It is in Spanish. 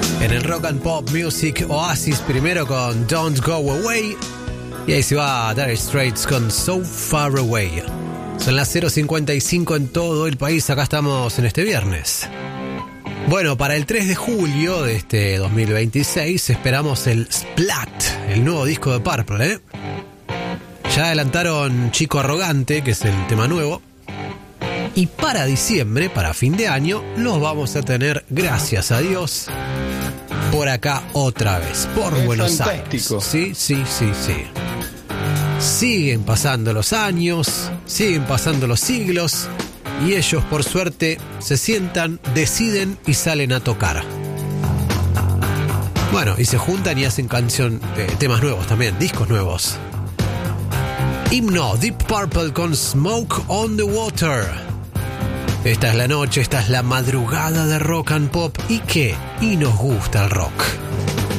En el Rock and Pop Music Oasis, primero con Don't Go Away. Y ahí se va Dire Straits con So Far Away. Son las 0:55 en todo el país. Acá estamos en este viernes. Bueno, para el 3 de julio de este 2026 esperamos el Splat, el nuevo disco de Purple, ¿eh? Ya adelantaron Chico Arrogante, que es el tema nuevo. Y para diciembre, para fin de año, los vamos a tener, gracias a Dios, por acá otra vez, por Buenos fantástico. Aires. Sí. Siguen pasando los años, siguen pasando los siglos, y ellos, por suerte, se sientan, deciden y salen a tocar. Bueno, y se juntan y hacen temas nuevos también, discos nuevos. Himno, Deep Purple con Smoke on the Water. Esta es la noche, esta es la madrugada de Rock and Pop. ¿Y qué? Y nos gusta el rock.